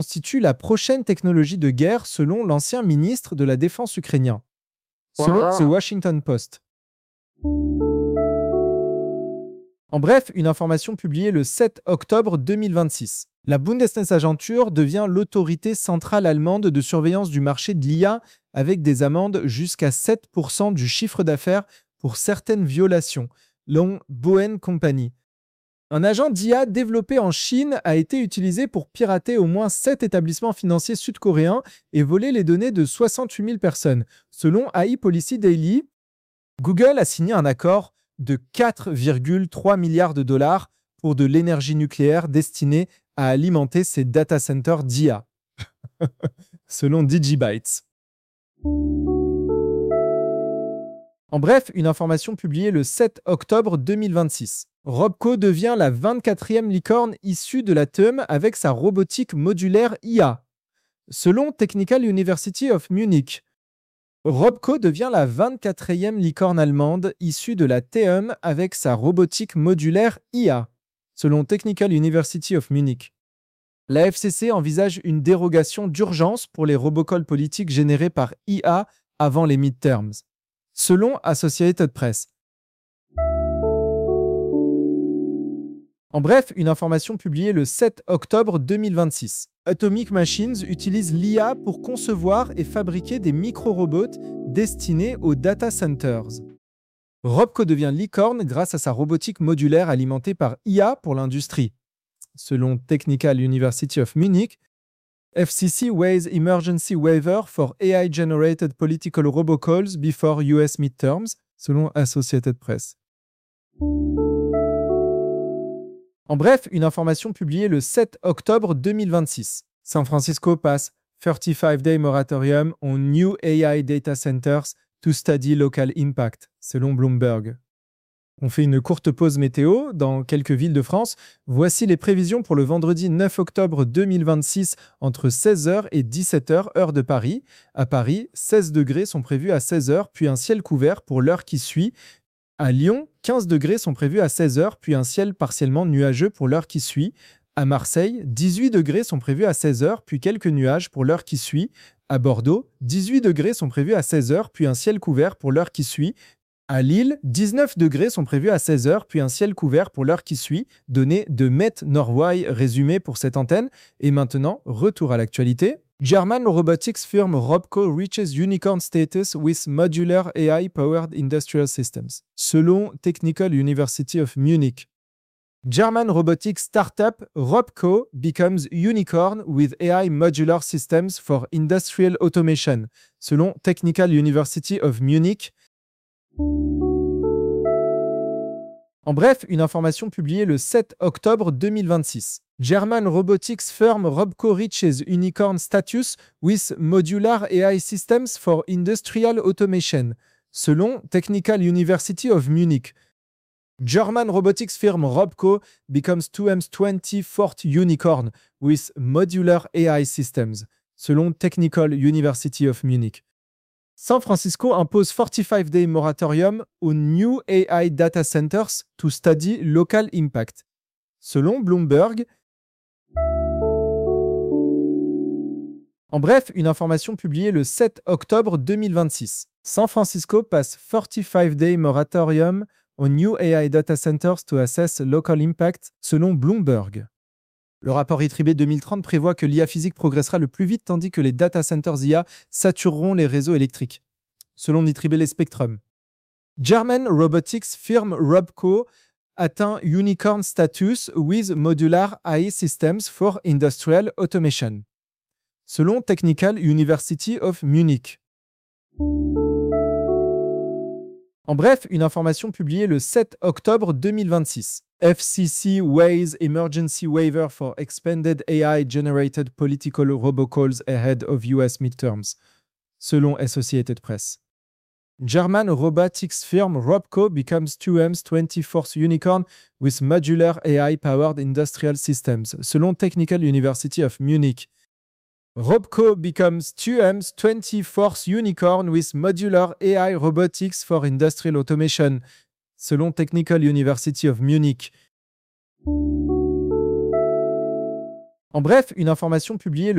constitue la prochaine technologie de guerre selon l'ancien ministre de la Défense ukrainien, selon The Washington Post. En bref, une information publiée le 7 octobre 2026. La Bundesnetzagentur devient l'autorité centrale allemande de surveillance du marché de l'IA avec des amendes jusqu'à 7% du chiffre d'affaires pour certaines violations, selon Boeing Company. Un agent d'IA développé en Chine a été utilisé pour pirater au moins 7 établissements financiers sud-coréens et voler les données de 68 000 personnes. Selon AI Policy Daily, Google a signé un accord de 4,3 milliards de dollars pour de l'énergie nucléaire destinée à alimenter ses data centers d'IA, selon Digibytes. En bref, une information publiée le 7 octobre 2026. Robco devient la 24e licorne issue de la TEM avec sa robotique modulaire IA. Selon Technical University of Munich, Robco devient la 24e licorne allemande issue de la TEM avec sa robotique modulaire IA. Selon Technical University of Munich. La FCC envisage une dérogation d'urgence pour les robocalls politiques générés par IA avant les midterms. Selon Associated Press. En bref, une information publiée le 7 octobre 2026. Atomic Machines utilise l'IA pour concevoir et fabriquer des micro-robots destinés aux data centers. Robco devient licorne grâce à sa robotique modulaire alimentée par IA pour l'industrie. Selon Technical University of Munich, FCC weighs emergency waiver for AI-generated political robocalls before US midterms, selon Associated Press. En bref, une information publiée le 7 octobre 2026. San Francisco passe 35-day moratorium on new AI data centers to study local impact, selon Bloomberg. On fait une courte pause météo dans quelques villes de France. Voici les prévisions pour le vendredi 9 octobre 2026 entre 16h et 17h, heure de Paris. À Paris, 16 degrés sont prévus à 16h, puis un ciel couvert pour l'heure qui suit. À Lyon, 15 degrés sont prévus à 16h, puis un ciel partiellement nuageux pour l'heure qui suit. À Marseille, 18 degrés sont prévus à 16h, puis quelques nuages pour l'heure qui suit. À Bordeaux, 18 degrés sont prévus à 16h, puis un ciel couvert pour l'heure qui suit. À Lille, 19 degrés sont prévus à 16h, puis un ciel couvert pour l'heure qui suit. Données de Met Norway résumées pour cette antenne. Et maintenant, retour à l'actualité. German robotics firm Robco reaches unicorn status with modular AI-powered industrial systems. Selon Technical University of Munich. German robotics startup Robco becomes unicorn with AI modular systems for industrial automation. Selon Technical University of Munich. En bref, une information publiée le 7 octobre 2026. German robotics firm Robco reaches unicorn status with modular AI systems for industrial automation, selon Technical University of Munich. German robotics firm Robco becomes 2M's 24th unicorn with modular AI systems, selon Technical University of Munich. San Francisco impose 45-day moratorium aux new AI data centers to study local impact. Selon Bloomberg. En bref, une information publiée le 7 octobre 2026. San Francisco passe 45-day moratorium aux new AI data centers to assess local impact, selon Bloomberg. Le rapport ITRIB 2030 prévoit que l'IA physique progressera le plus vite tandis que les data centers IA satureront les réseaux électriques. Selon IEEE Spectrum. German robotics firm Robco atteint unicorn status with modular AI systems for industrial automation. Selon Technical University of Munich. En bref, une information publiée le 7 octobre 2026. FCC weighs emergency waiver for expanded AI-generated political robocalls ahead of US midterms, selon Associated Press. German robotics firm Robco becomes 2M's 24th unicorn with modular AI-powered industrial systems, selon Technical University of Munich. Robco becomes 2M's 24th unicorn with modular AI robotics for industrial automation, selon Technical University of Munich. En bref, une information publiée le